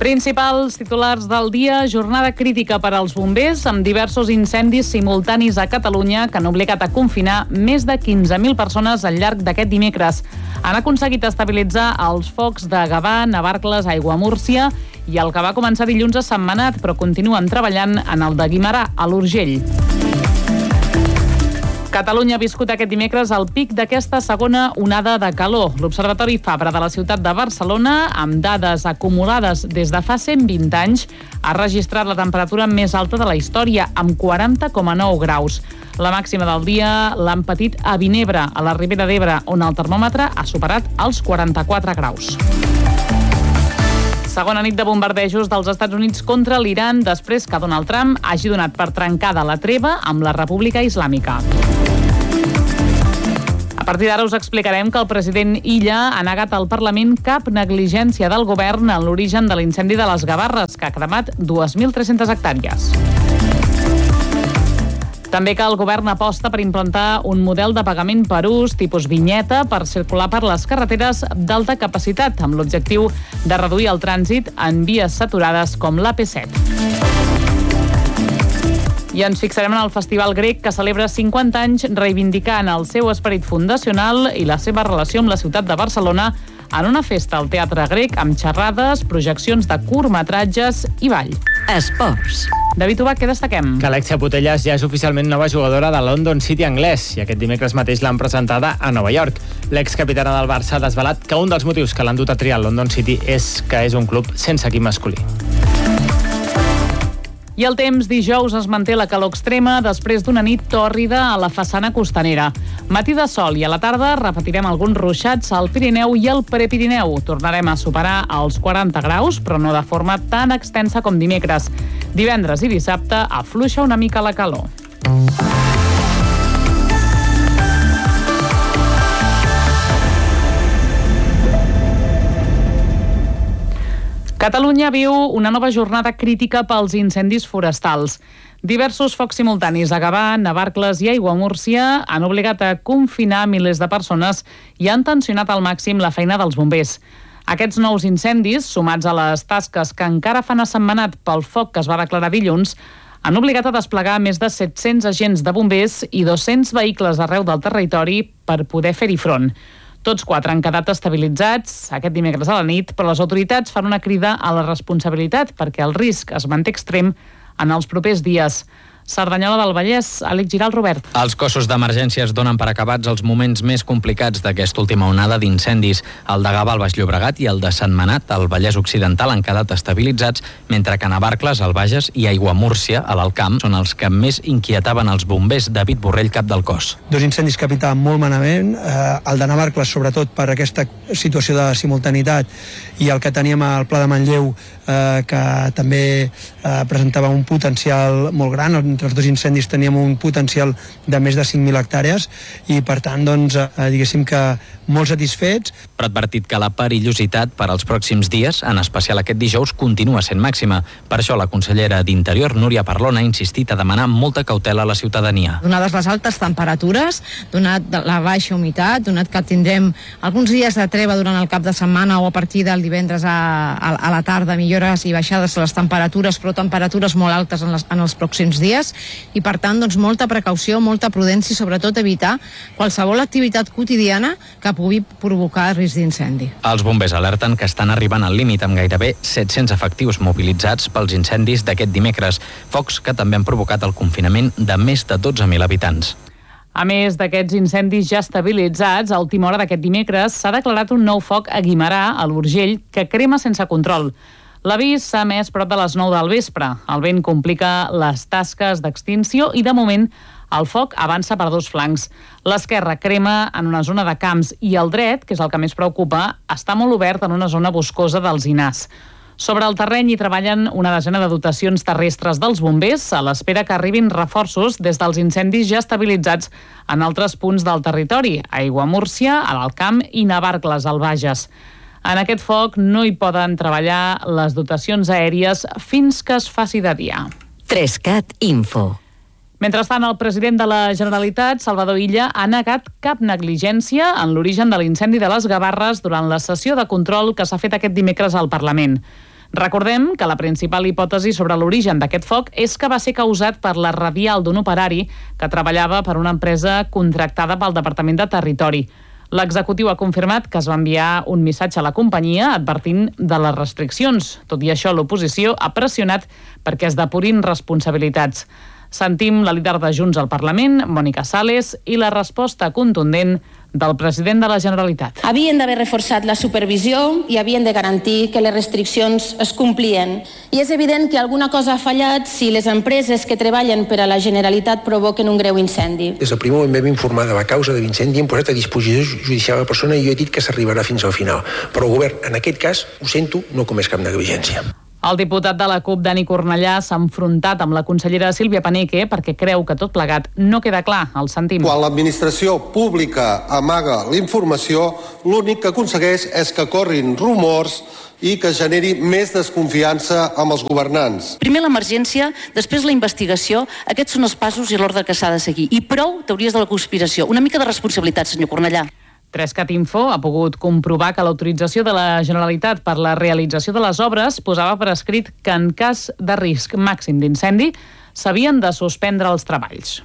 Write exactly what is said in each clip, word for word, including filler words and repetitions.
Principals titulars del dia, jornada crítica per als bombers amb diversos incendis simultanis a Catalunya que han obligat a confinar més de quinze mil persones al llarg d'aquest dimecres. Han aconseguit estabilitzar els focs de Gavà, Navarcles, Aiguamúrcia i el que va començar dilluns a Sentmenat, però continuen treballant en el de Guimerà, a l'Urgell. Catalunya ha viscut aquest dimecres el pic d'aquesta segona onada de calor. L'Observatori Fabra de la ciutat de Barcelona, amb dades acumulades des de fa cent vint anys, ha registrat la temperatura més alta de la història, amb quaranta coma nou graus. La màxima del dia l'han patit a Vinebre, a la Ribera d'Ebre, on el termòmetre ha superat els quaranta-quatre graus. Segona nit de bombardejos dels Estats Units contra l'Iran després que Donald Trump hagi donat per trencada la treva amb la República Islàmica. A partir d'ara us explicarem que el president Illa ha negat al Parlament cap negligència del govern en l'origen de l'incendi de les Gavarres, que ha cremat dues mil tres-centes hectàrees. També que el govern aposta per implantar un model de pagament per ús tipus vinyeta per circular per les carreteres d'alta capacitat, amb l'objectiu de reduir el trànsit en vies saturades com l'A P set. I ens fixarem en el Festival Grec, que celebra cinquanta anys reivindicant el seu esperit fundacional i la seva relació amb la ciutat de Barcelona en una festa al Teatre Grec amb xerrades, projeccions de curtmetratges i ball. Esports. David Ubach, què destaquem? Que Alexia Putellas ja és oficialment nova jugadora de London City anglès i aquest dimecres mateix l'han presentada a Nova York. L'excapitana del Barça ha desvelat que un dels motius que l'han dut a triar London City és que és un club sense equip masculí. I el temps, dijous es manté la calor extrema després d'una nit tòrrida a la façana costanera. Matí de sol i a la tarda repetirem alguns ruixats al Pirineu i al Prepirineu. Tornarem a superar els quaranta graus, però no de forma tan extensa com dimecres. Divendres i dissabte afluixa una mica la calor. Catalunya viu una nova jornada crítica pels incendis forestals. Diversos focs simultanis a Gavà, Navarcles i Aiguamúrcia han obligat a confinar milers de persones i han tensionat al màxim la feina dels bombers. Aquests nous incendis, sumats a les tasques que encara fan a Sentmenat pel foc que es va declarar dilluns, han obligat a desplegar més de set-cents agents de bombers i dos-cents vehicles arreu del territori per poder fer-hi front. Tots quatre han quedat estabilitzats aquest dimecres a la nit, però les autoritats fan una crida a la responsabilitat perquè el risc es manté extrem en els propers dies. Cerdanyola del Vallès, Àlex Giral, Robert. Els cossos d'emergències donen per acabats els moments més complicats d'aquesta última onada d'incendis. El de Gavà, al Baix Llobregat, i el de Sentmenat, al Vallès Occidental, han quedat estabilitzats, mentre que Navarcles, al Bages, i Aiguamúrcia, a l'Alt Camp, són els que més inquietaven els bombers. David Borrell, cap del cos. Dos incendis que evitaven molt malament, eh, el de Navarcles, sobretot per aquesta situació de simultanitat, i el que teníem al Pla de Manlleu, eh, que també eh, presentava un potencial molt gran. Entre els dos incendis teníem un potencial de més de cinc mil hectàrees i, per tant, doncs, eh, diguéssim que molt satisfets. Però ha advertit que la perillositat per als pròxims dies, en especial aquest dijous, continua sent màxima. Per això la consellera d'Interior, Núria Parlon, ha insistit a demanar molta cautela a la ciutadania. Donades les altes temperatures, donat la baixa humitat, donat que tindrem alguns dies de treva durant el cap de setmana o a partir del divendres a, a, a la tarda, millores i baixades a les temperatures, però temperatures molt altes en, les, en els pròxims dies, i per tant doncs, molta precaució, molta prudència i sobretot evitar qualsevol activitat quotidiana que pugui provocar risc d'incendi. Els bombers alerten que estan arribant al límit amb gairebé set-cents efectius mobilitzats pels incendis d'aquest dimecres, focs que també han provocat el confinament de més de dotze mil habitants. A més d'aquests incendis ja estabilitzats, a última hora d'aquest dimecres s'ha declarat un nou foc a Guimerà, a l'Urgell, que crema sense control. L'avís s'ha emès prop de les nou del vespre. El vent complica les tasques d'extinció i, de moment, el foc avança per dos flancs. L'esquerra crema en una zona de camps i el dret, que és el que més preocupa, està molt obert en una zona boscosa dels Inars. Sobre el terreny hi treballen una desena de dotacions terrestres dels bombers a l'espera que arribin reforços des dels incendis ja estabilitzats en altres punts del territori, a Aiguamúrcia, a l'Alt Camp i Navarcles, al Bages. En aquest foc no hi poden treballar les dotacions aèries fins que es faci de dia. Trescat Info. Mentrestant, el president de la Generalitat, Salvador Illa, ha negat cap negligència en l'origen de l'incendi de les Gavarres durant la sessió de control que s'ha fet aquest dimecres al Parlament. Recordem que la principal hipòtesi sobre l'origen d'aquest foc és que va ser causat per la radial d'un operari que treballava per una empresa contractada pel Departament de Territori. L'executiu ha confirmat que es va enviar un missatge a la companyia advertint de les restriccions. Tot i això, l'oposició ha pressionat perquè es depurin responsabilitats. Sentim la líder de Junts al Parlament, Mònica Sales, i la resposta contundent del president de la Generalitat. Havien d'haver reforçat la supervisió i havien de garantir que les restriccions es complien. I és evident que alguna cosa ha fallat si les empreses que treballen per a la Generalitat provoquen un greu incendi. Des del primer moment vam informar de la causa de l'incendi, hem posat a disposició judicial la persona i jo he dit que s'arribarà fins al final. Però el govern, en aquest cas, ho sento, no comés cap negligència. El diputat de la CUP, Dani Cornellà, s'ha enfrontat amb la consellera Sílvia Paneque perquè creu que tot plegat no queda clar. El sentim. Quan l'administració pública amaga la informació, l'únic que aconsegueix és que corrin rumors i que generi més desconfiança amb els governants. Primer l'emergència, després la investigació, aquests són els passos i l'ordre que s'ha de seguir. I prou teories de la conspiració. Una mica de responsabilitat, senyor Cornellà. Trescat Info ha pogut comprovar que l'autorització de la Generalitat per la realització de les obres posava per escrit que en cas de risc màxim d'incendi s'havien de suspendre els treballs.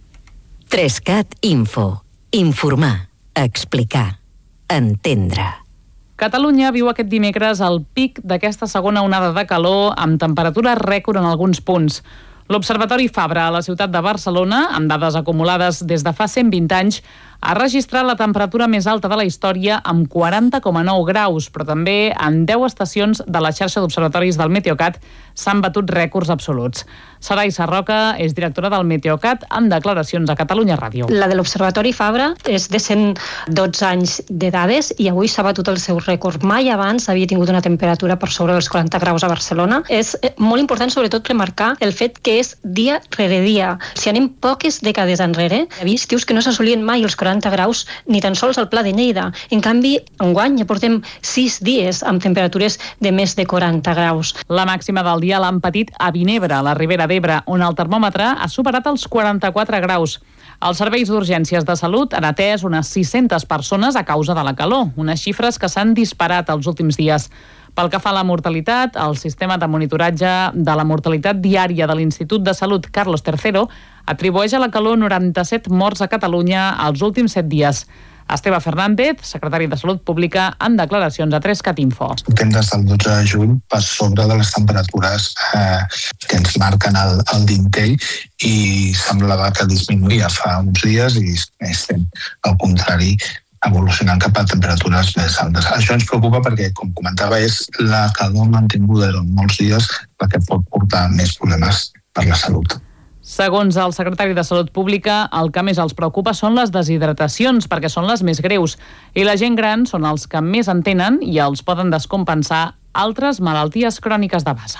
Trescat Info. Informar, explicar, entendre. Catalunya viu aquest dimecres el pic d'aquesta segona onada de calor amb temperatura rècord en alguns punts. L'Observatori Fabra a la ciutat de Barcelona, amb dades acumulades des de fa cent vint anys, ha registrat la temperatura més alta de la història amb quaranta coma nou graus, però també en deu estacions de la xarxa d'observatoris del Meteocat s'han batut rècords absoluts. Sarai Sarroca és directora del Meteocat en declaracions a Catalunya Ràdio. La de l'Observatori Fabra és de cent dotze anys de dades i avui s'ha batut el seu rècord. Mai abans havia tingut una temperatura per sobre dels quaranta graus a Barcelona. És molt important sobretot remarcar el fet que és dia rere dia. Si anem poques dècades enrere, hi havia estius que no s'assolien mai els quaranta graus ni tan sols al Pla de Lleida. En canvi, enguany ja portem sis dies amb temperatures de més de quaranta graus. La màxima del dia l'han patit a Vinebre, a la Ribera d'Ebre, on el termòmetre ha superat els quaranta-quatre graus. Els serveis d'urgències de salut han atès unes sis-centes persones a causa de la calor, unes xifres que s'han disparat els últims dies. Pel que fa a la mortalitat, el sistema de monitoratge de la mortalitat diària de l'Institut de Salut Carlos tercero atribueix a la calor noranta-set morts a Catalunya els últims set dies. Esteve Fernández, secretari de Salut Pública, en declaracions a Trescat Info. Estem des del dotze de juny per sobre de les temperatures eh, que ens marquen el, el dintell i semblava que disminuïa fa uns dies i estem, al contrari, evolucionant cap a temperatures més altes. Això ens preocupa perquè, com comentava, és la calor mantinguda durant molts dies la que pot portar més problemes per la salut. Segons el secretari de Salut Pública, el que més els preocupa són les deshidratacions, perquè són les més greus, i la gent gran són els que més en tenen i els poden descompensar altres malalties cròniques de base.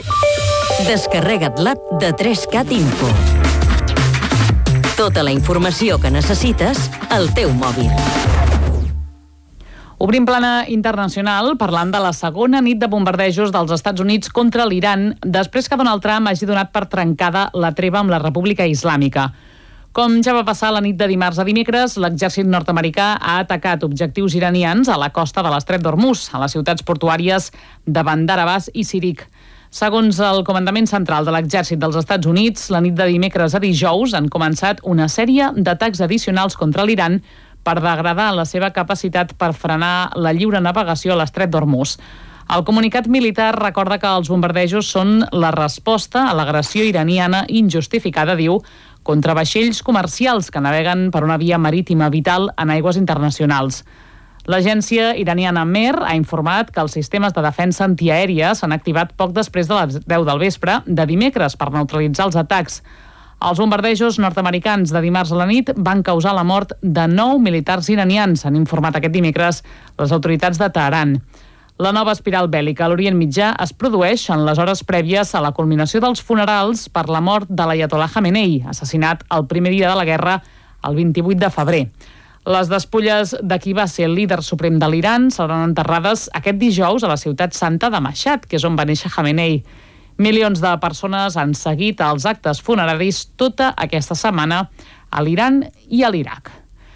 Descarrega't l'app de Trescat Info. Tota la informació que necessites al teu mòbil. Obrim plana internacional parlant de la segona nit de bombardejos dels Estats Units contra l'Iran després que Donald Trump hagi donat per trencada la treva amb la República Islàmica. Com ja va passar la nit de dimarts a dimecres, l'exèrcit nord-americà ha atacat objectius iranians a la costa de l'Estret d'Hormuz, a les ciutats portuàries de Bandar Abbas i Sirik. Segons el Comandament Central de l'Exèrcit dels Estats Units, la nit de dimecres a dijous han començat una sèrie d'atacs addicionals contra l'Iran per degradar la seva capacitat per frenar la lliure navegació a l'Estret d'Hormuz. El comunicat militar recorda que els bombardejos són la resposta a l'agressió iraniana injustificada, diu, contra vaixells comercials que naveguen per una via marítima vital en aigües internacionals. L'agència iraniana Mer ha informat que els sistemes de defensa antiaèria s'han activat poc després de les deu del vespre de dimecres per neutralitzar els atacs. Els bombardejos nord-americans de dimarts a la nit van causar la mort de nou militars iranians, han informat aquest dimecres les autoritats de Teheran. La nova espiral bèl·lica a l'Orient Mitjà es produeix en les hores prèvies a la culminació dels funerals per la mort de l'Aiatollah Khamenei, assassinat el primer dia de la guerra, el vint-i-vuit de febrer. Les despulles de qui va ser el líder suprem de l'Iran seran enterrades aquest dijous a la ciutat santa de Mashhad, que és on va néixer Khamenei. Milions de persones han seguit els actes funeraris tota aquesta setmana a l'Iran i a l'Iraq.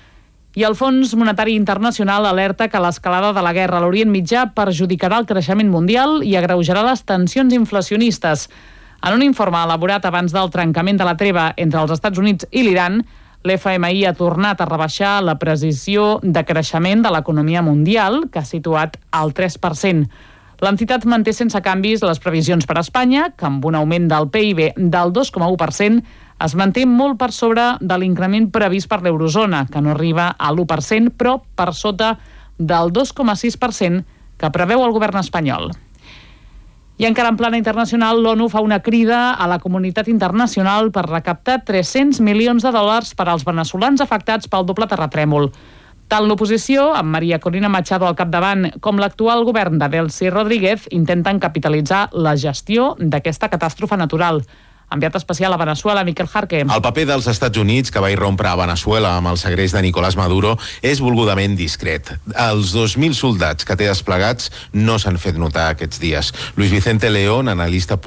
I el Fons Monetari Internacional alerta que l'escalada de la guerra a l'Orient Mitjà perjudicarà el creixement mundial i agreujarà les tensions inflacionistes. En un informe elaborat abans del trencament de la treva entre els Estats Units i l'Iran, l'F M I ha tornat a rebaixar la previsió de creixement de l'economia mundial, que ha situat al tres per cent. L'entitat manté sense canvis les previsions per a Espanya, que amb un augment del P I B del dos coma u per cent es manté molt per sobre de l'increment previst per l'eurozona, que no arriba a l'u per cent, però per sota del dos coma sis per cent que preveu el govern espanyol. I encara en plana internacional, l'ONU fa una crida a la comunitat internacional per recaptar tres-cents milions de dòlars per als veneçolans afectats pel doble terratrèmol. Tant l'oposició, amb Maria Corina Machado al capdavant, com l'actual govern de Delcy Rodríguez intenten capitalitzar la gestió d'aquesta catàstrofe natural. Enviat especial a Veneçuela, Miquel Jarque. El paper dels Estats Units, que va irrompre a Veneçuela amb el segrest de Nicolás Maduro, és volgudament discret. Els dos mil soldats que té desplegats no s'han fet notar aquests dies. Luis Vicente León, analista